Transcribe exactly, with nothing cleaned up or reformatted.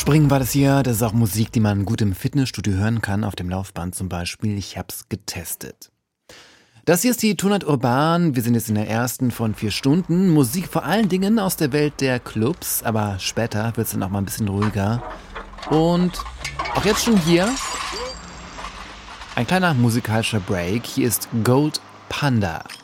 Springen war das hier. Das ist auch Musik, die man gut im Fitnessstudio hören kann, auf dem Laufband zum Beispiel. Ich hab's getestet. Das hier ist die Tonart Urban. Wir sind jetzt in der ersten von vier Stunden. Musik vor allen Dingen aus der Welt der Clubs, aber später wird's dann auch mal ein bisschen ruhiger. Und auch jetzt schon hier ein kleiner musikalischer Break. Hier ist Gold Panda.